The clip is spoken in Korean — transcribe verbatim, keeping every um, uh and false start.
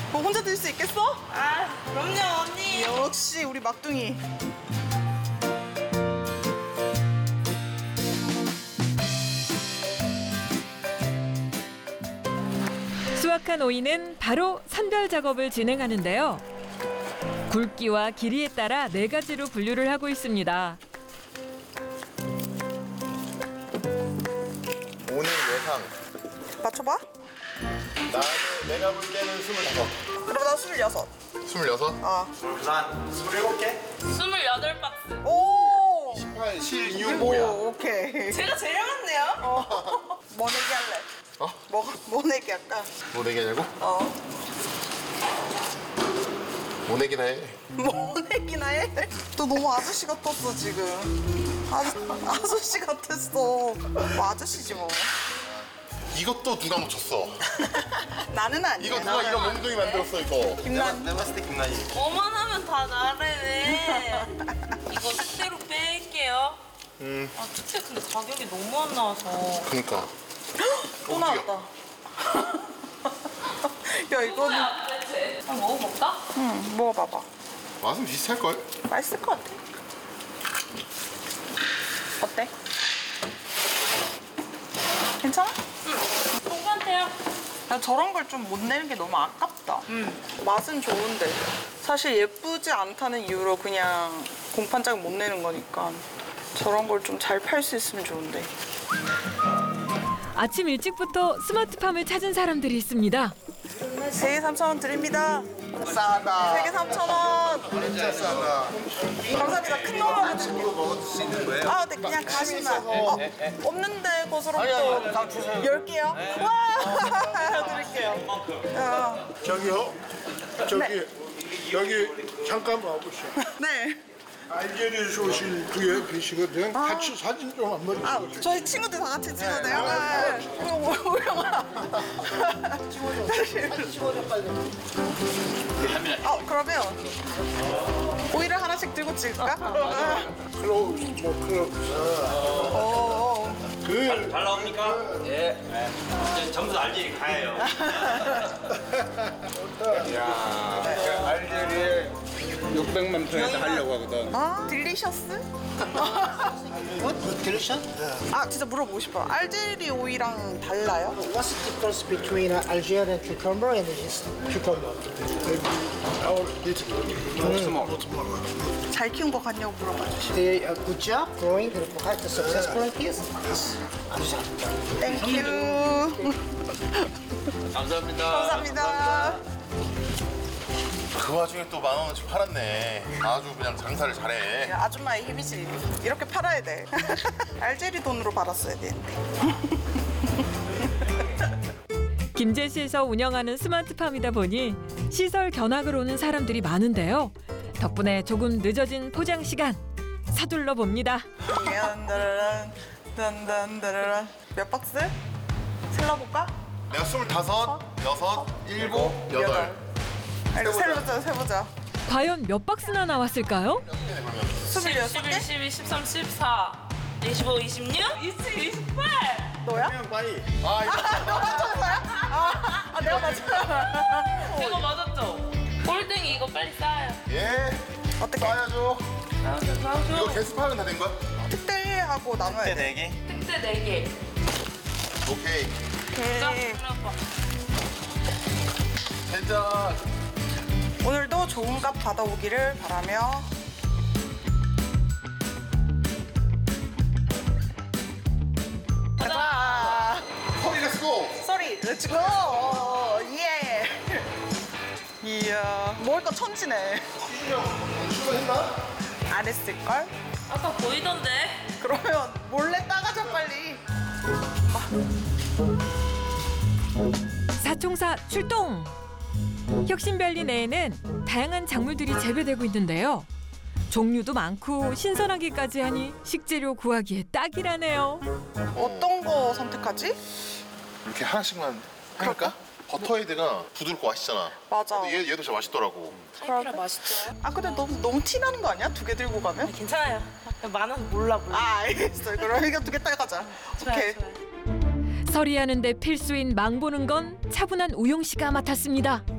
뭐 혼자 들 수 있겠어? 아, 그럼요, 언니. 역시 우리 막둥이. 수확한 오이는 바로 선별 작업을 진행하는데요. 굵기와 길이에 따라 네 가지로 분류를 하고 있습니다. 오늘 예상 맞춰봐. 나는 내가 볼 때는 스물다섯. 그럼 나 스물여섯. 스물여섯? 어. 부산 스물일곱 개? 스물여덟 박스. 오. 십팔, 십육, 오, 오야. 오케이. 제가 제일 많네요. 어. 뭐 내기 할래? 어? 뭐, 뭐 내기 할까? 뭐 내기냐고? 어. 뭐 내기나 해. 뭐 내기나 해? 너 너무 아저씨 같았어 지금. 아저, 아저씨 같았어. 뭐 아저씨지 뭐. 이것도 누가 묻혔어? 나는 아니야. 이거 누가 이런 몽둥이 만들었어 이거? 김난. 내가 봤을 때 김난이. 뭐만 하면 다 나래네. 이거 특대로 뺄게요. 음. 아, 특대 근데 가격이 너무 안 나와서. 그니까. 또 어, 나왔다. 야 이거는. 뭐야, 도대체? 한번 먹어볼까? 응, 먹어봐봐. 맛은 비슷할걸? 맛있을 것 같아. 어때? 괜찮아? 괜찮대요. 나 저런 걸 좀 못 내는 게 너무 아깝다. 음. 맛은 좋은데 사실 예쁘지 않다는 이유로 그냥 공판장 못 내는 거니까 저런 걸 좀 잘 팔 수 있으면 좋은데. 아침 일찍부터 스마트팜을 찾은 사람들이 있습니다. 세 개 삼천 원 드립니다. 싸다. 세 개 삼천 원. 진짜 싸다. 감사합니다. 큰 놈으로 드릴게요. 먹을 수 있는 거예요? 아, 네, 그냥 가시만. 어, 없는데 고스톱도 열 개요? 와, 드릴게요. 어, 저기요, 저기 여기 잠깐 와보시오. 네. 알제리에서 오신 두 계시거든. 같이 사진 좀 한번 아, 찍어주세요. 저희 친구들 다 같이 찍어도 돼요? 네. 오, 오영아. 찍어줘 빨리. 어, 그러면 오이를 하나씩 들고 찍을까? 클로즈, 뭐 클로즈. 어, 그 잘 나옵니까? 예. 이제 점수 알지 가요. 야, 알제리에 육백만 평에서 하려고 하거든. 아, 딜리셔스? What? Delicious? 아, 진짜 물어보고 싶어. 알제리 오이랑 달라요? What's the difference between uh, Algerian cucumber and this cucumber? Our little 잘 키운 거 같냐고 물어봐 주시오. They uh, good job growing the quite successful like this. 아주 잘. 땡큐. 감사합니다. 감사합니다. 그 와중에 또 만 원어치 팔았네. 아주 그냥 장사를 잘해. 야, 아줌마의 힘이지. 이렇게 팔아야 돼. 알제리 돈으로 받았어야 되는데. 김제시에서 운영하는 스마트팜이다 보니 시설 견학을 오는 사람들이 많은데요. 덕분에 조금 늦어진 포장 시간 서둘러 봅니다. 딴따라란, 딴딴따라란. 몇 박스? 셀러볼까? 내가 스물다섯, 여섯, 일곱, 여덟. 알겠어, 세보자, 세보자. 과연 몇 박스나 나왔을까요? 스물여섯 십일, 개? 십이, 십삼, 십사, 이십오, 이십육, 이십칠, 이십팔. 너야? 빨리. 아 이거. 너 맞췄어요? 아, 아 내가 맞췄어. 제가 맞았죠? 꼴등이 이거 빨리 싸요. 예. 어떻게? 싸야죠. 싸우죠, 이거 싸우죠. 개수파는 다 된 거야? 특대하고 나눠야 돼. 네 개. 특대 네 개. 오케이. 자, 오케이. 오빠. 진짜. 오늘도 좋은 값 받아오기를 바라며 가자. 허리 렛츠고. 쏘리 렛츠고. 예. 이야 먹을 거 천지네. 출근했나? 안 했을걸? 아까 보이던데. 그러면 몰래 따가자 빨리. 사총사 출동! 혁신밸리 내에는 다양한 작물들이 재배되고 있는데요. 종류도 많고 신선하기까지 하니 식재료 구하기에 딱이라네요. 어떤 거 선택하지? 이렇게 하나씩만 할까? 버터헤드가 부드럽고 맛있잖아. 맞아. 근데 얘, 얘도 진짜 맛있더라고. 카이피라 맛있죠? 아 근데 너무 너무 티 나는 거 아니야? 두 개 들고 가면? 괜찮아요. 많아서 몰라 몰라. 아 알겠어. 그럼 이거 두 개 따가자. 오케이. 서리하는데 필수인 망 보는 건 차분한 우용 씨가 맡았습니다.